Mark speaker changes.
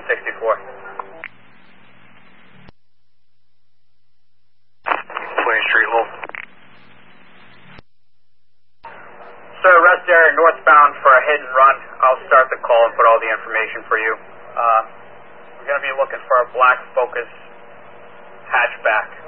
Speaker 1: 64.
Speaker 2: Plain Street, low.
Speaker 1: Sir, rest area northbound for a hit and run. I'll start the call and put all the information for you. We're going to be looking for a black Focus hatchback.